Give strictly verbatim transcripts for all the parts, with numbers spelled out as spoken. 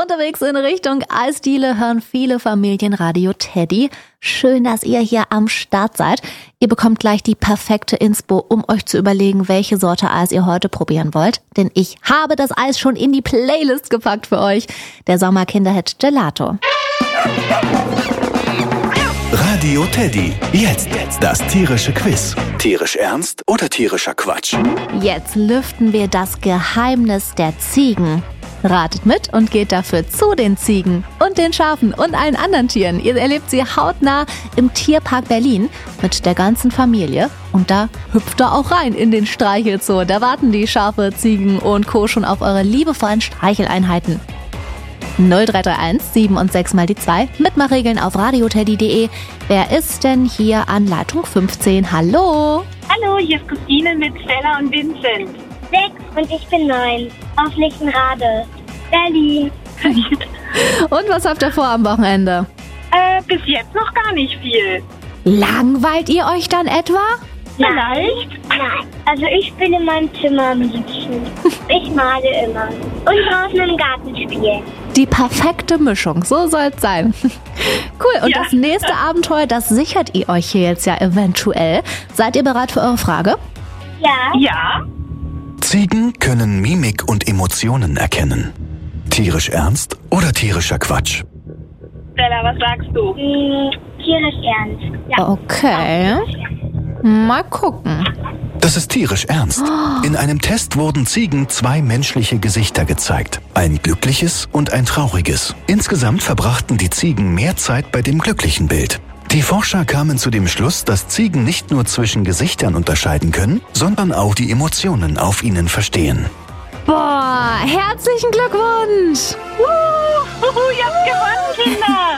Unterwegs in Richtung Eisdiele hören viele Familien Radio Teddy. Schön, dass ihr hier am Start seid. Ihr bekommt gleich die perfekte Inspo, um euch zu überlegen, welche Sorte Eis ihr heute probieren wollt. Denn ich habe das Eis schon in die Playlist gepackt für euch. Der Sommerkinderhit Gelato. Radio Teddy. Jetzt das tierische Quiz. Tierisch ernst oder tierischer Quatsch? Jetzt lüften wir das Geheimnis der Ziegen. Ratet mit und geht dafür zu den Ziegen und den Schafen und allen anderen Tieren. Ihr erlebt sie hautnah im Tierpark Berlin mit der ganzen Familie. Und da hüpft ihr auch rein in den Streichelzoo. Da warten die Schafe, Ziegen und Co. schon auf eure liebevollen Streicheleinheiten. null drei drei eins sieben und sechs mal die zwei. Mitmachregeln auf radioteddy punkt de. Wer ist denn hier an Leitung fünfzehn? Hallo? Hallo, hier ist Christine mit Stella und Vincent. Sechs und ich bin neun. Auf Lichtenrade. Berlin. Und was habt ihr vor am Wochenende? Äh, bis jetzt noch gar nicht viel. Langweilt ihr euch dann etwa? Vielleicht? Nein. Also ich bin in meinem Zimmer am liebsten. Ich male immer. Und draußen im Garten spielen. Die perfekte Mischung, so soll's sein. Cool, und Ja. das nächste Abenteuer, das sichert ihr euch hier jetzt ja eventuell. Seid ihr bereit für eure Frage? Ja. Ja? Ziegen können Mimik und Emotionen erkennen. Tierisch ernst oder tierischer Quatsch? Stella, was sagst du? Hm, tierisch ernst. Ja. Okay, mal gucken. Das ist tierisch ernst. In einem Test wurden Ziegen zwei menschliche Gesichter gezeigt. Ein glückliches und ein trauriges. Insgesamt verbrachten die Ziegen mehr Zeit bei dem glücklichen Bild. Die Forscher kamen zu dem Schluss, dass Ziegen nicht nur zwischen Gesichtern unterscheiden können, sondern auch die Emotionen auf ihnen verstehen. Boah, herzlichen Glückwunsch! Uh, ihr habt gewonnen, Kinder!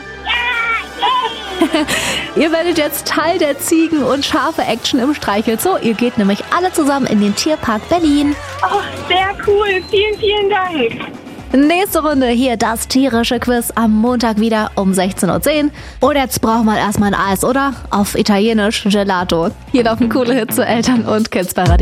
Ihr werdet jetzt Teil der Ziegen- und Schafe-Action im Streichelzoo. Ihr geht nämlich alle zusammen in den Tierpark Berlin. Oh, sehr cool. Vielen, vielen Dank. Nächste Runde hier das tierische Quiz am Montag wieder um sechzehn Uhr zehn. Und jetzt brauchen wir erstmal ein Eis, oder? Auf Italienisch Gelato. Hier laufen coole Hits zu Eltern und Kids bei Radio.